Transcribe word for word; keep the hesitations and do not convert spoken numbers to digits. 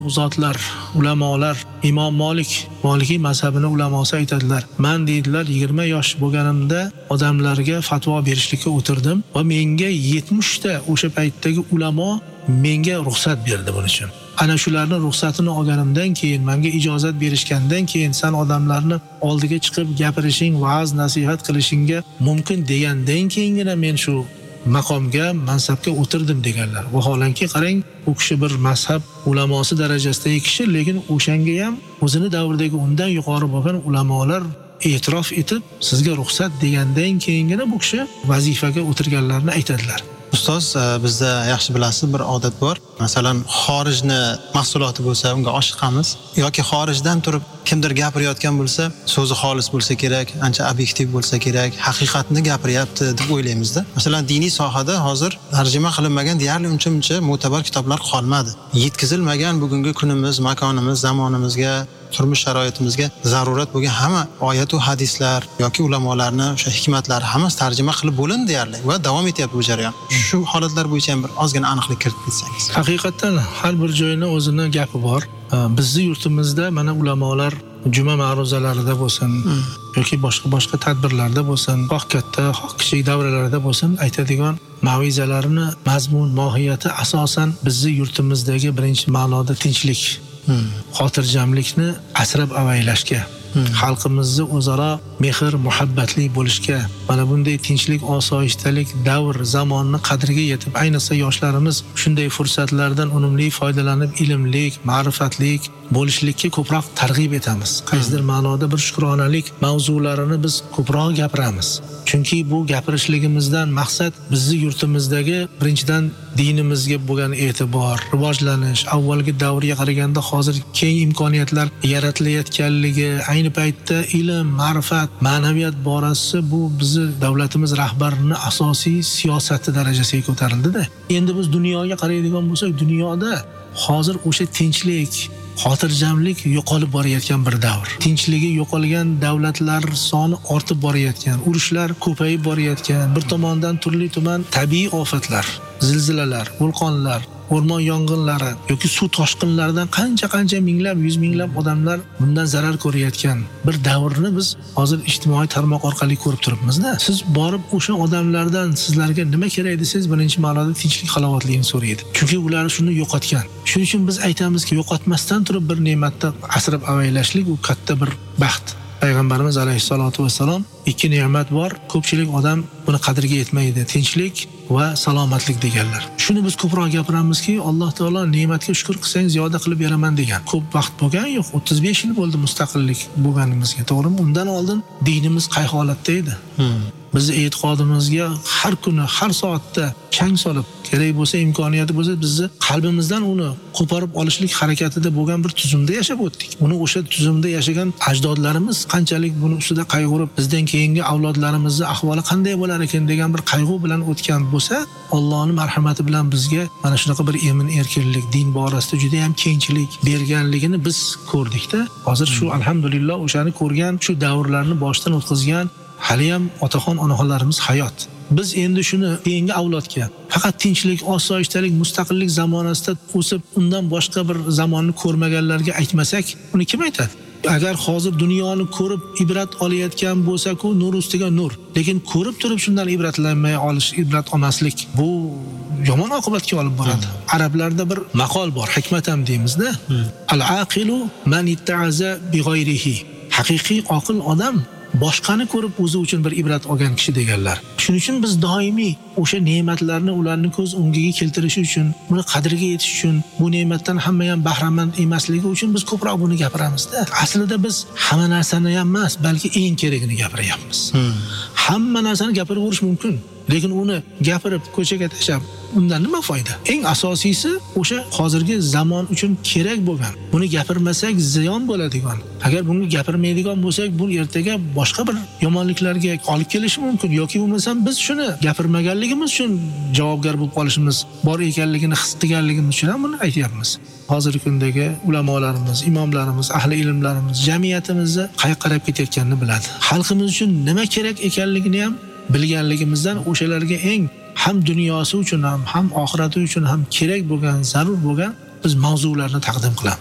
Zotlar, ulamolar, Imom Molik, Molikiy mazhabini ulamosi aytadilar. Men deydilar, yigirma yosh bo'lganimda odamlarga fatvo berishlikka o'tirdim va menga yetmish ta o'sha paytdagi ulamo menga ruxsat berdi buning uchun. Ana shularning ruxsatini olganimdan keyin, menga ijozat berishgandan keyin sen odamlarni oldiga chiqib gapirishing, va'z, nasihat qilishingga mumkin degandan keyingina men shu maqomga, mansabga o'tirdim deganlar. Vaholanki qarang, u kishi bir mazhab ulamosi darajasidagi kishi, lekin o'shanga ham o'zini davridagi undan yuqori bo'lgan ulamolar e'tirof etib, sizga ruxsat degandan keyingina bu kishi vazifaga o'tirganlarni aytadilar. Ustoz, bizda yaxshi bilasiz bir odat bor. Masalan, xorijni mahsuloti bo'lsa, unga oshiqamiz yoki xorijdan turib kimdir gapirayotgan bo'lsa, so'zi xolis bo'lsa kerak, ancha obyektiv bo'lsa kerak, haqiqatni gapiryapti deb o'ylaymiz-da. Masalan, diniy sohada hozir tarjima qilinmagan deyarli uncha-muncha mo'tabar kitoblar qolmadi. Yetkazilmagan bugungi kunimiz, makonimiz, zamonimizga, turmush sharoitimizga zarurat bo'lgan hamma oyat va hadislar yoki ulamolarning o'sha hikmatlari hammasi tarjima qilib bo'lindi deyarli va davom etyapti bu jarayon. Shu holatlar bo'yicha ham bir ozgina aniqlik kiritib ketsangiz. Haqiqatan har bir joyning o'zining gapi bor. Bizning yurtimizda mana ulamolar juma ma'ruzalarida bo'lsin hmm. yoki boshqa boshqa tadbirlarda bo'lsin, xoh katta, xoh kichik davralarda bo'lsin, aytadigan mavizalarini mazmun, mohiyati asosan bizning yurtimizdagi birinchi ma'noda tinchlik, hmm. xotirjamlikni asrab avaylashga, hmm. xalqimizni o'zaro mehr, muhabbatli bo'lishga, mana bunday tinchlik, osoyishtalik, davr, zamonni qadriga yetib, ayniqsa yoshlarimiz shunday fursatlardan unumli foydalanib, ilmlik, ma'rifatlik bo'lishlikka ko'proq targ'ib etamiz. Qaysidir ma'noda bir shukronalik mavzularini biz ko'proq gapiramiz. Chunki bu gapirishligimizdan maqsad bizni yurtimizdagi birinchidan dinimizga bo'lgan e'tibor, rivojlanish, avvalgi davrga qaraganda hozir keng imkoniyatlar yaratilayotganligi, ayni paytda ilm, ma'rifat, ma'naviyat borasida bu bizni davlatimiz rahbarining asosiy siyosati darajasiga ko'tarildi-da. Endi biz dunyoga qaraydigan bo'lsak, dunyoda hozir o'sha tinchlik, xotirjamlik yo'qolib borayotgan bir davr. Tinchligi yo'qolgan davlatlar soni ortib borayotgan, urushlar ko'payib borayotgan, bir tomondan turli tuman tabiiy ofatlar, zilzilalar, vulqonlar, o'rmon yong'inlari yoki suv toshqinlaridan qancha-qancha minglab, yuz minglab odamlar bundan zarar ko'rayotgan bir davrni biz hozir ijtimoiy tarmoq orqali ko'rib turibmiz-da. Siz borib o'sha odamlardan sizlarga nima kerak desangiz, birinchi ma'noda tinchlik, halovatlikni so'raydi. Chunki ular shuni yo'qotgan. Shuning uchun biz aytamizki, yo'qotmasdan turib bir ne'matni asrab avaylashlik u katta bir baxt. Payg'ambarimiz alayhisolatu vassalom ikki ne'mat bor, ko'pchilik odam buni qadriga yetmaydi: tinchlik va salomatlik deganlar. Shuni biz ko'proq gapiramizki, Alloh taolo ne'matga shukr qilsang ziyoda qilib beraman degan. Ko'p vaqt bo'lgan yo'q, o'ttiz besh yil bo'ldi mustaqillik bo'lganimizga, to'g'rimi? Undan oldin dinimiz qay holatda edi? Hmm. Bizni e'tiqodimizga har kuni, har soatda chang solib, kerak bo'lsa, imkoniyati bo'lsa, bizni qalbimizdan uni qo'porib olishlik harakatida bo'lgan bir tuzumda yashab o'tdik. Uni o'sha tuzumda yashagan ajdodlarimiz qanchalik buni ustida qayg'urib, bizdan keyingi avlodlarimizning ahvoli qanday bo'lar ekan degan bir qayg'u bilan o'tgan bo'lsa, Allohning marhamati bilan bizga mana shunaqa bir emin erkinlik, din borasida juda ham kengchilik berganligini biz ko'rdik-da. Hozir shu alhamdulillah o'shani ko'rgan, shu davrlarni boshdan o'tkazgan haliyam otaxon onaxonlarimiz hayot. Biz endi shuni keyingi avlodga faqat tinchlik, osoyishtalik, mustaqillik zamonasida o'sib, undan boshqa bir zamonni ko'rmaganlarga aytmasak, uni kim aytadi? Agar hozir dunyoni ko'rib ibrat olayotgan bo'lsa-ku, nur ustiga nur. Lekin ko'rib turib shundan ibratlanmay olish, ibrat olmaslik bu yomon oqibatga olib boradi. Hmm. Arablarda bir maqol bor, hikmat ham deymiz-da. Hmm. Al-aqilu man itta'aza bi g'ayrihi. Haqiqiy oqil odam boshqani ko'rib o'zi uchun bir ibrat olgan kishi deganlar. Shuning uchun biz doimiy o'sha ne'matlarni ularni ko'z o'ngiga keltirish uchun, buni qadriga yetish uchun, bu ne'matdan hamma ham bahramand emasligi uchun biz ko'proq buni gapiramiz-da. Aslida biz hamma narsani ham emas, balki eng kerakini gapiryapmiz. Hmm. Hamma narsani gapiraverish mumkin, lekin uni gapirib ko'chaga tashlab undan nima foyda? Eng asosiysi o'sha hozirgi zamon uchun kerak bo'lgan. Buni gapirmasak ziyon bo'ladigan. Agar buni gapirmaydigan bo'lsak, bu ertaga boshqa bir yomonliklarga olib kelishi mumkin yoki bo'lmasam biz shuni gapirmaganligimiz uchun javobgar bo'lib qolishimiz bor ekanligini his qilganligimiz uchun ham buni aytyapmiz. Hozirgi kundagi ulamolarimiz, imomlarimiz, ahli ilmlarimiz jamiyatimizni qayerga qarab ketayotganini biladi. Xalqimiz uchun nima kerak ekanligini ham bilganligimizdan o'shalarga eng ham dunyosi uchun ham, ham oxirati uchun ham kerak bo'lgan, zarur bo'lgan biz mavzularni taqdim qilamiz.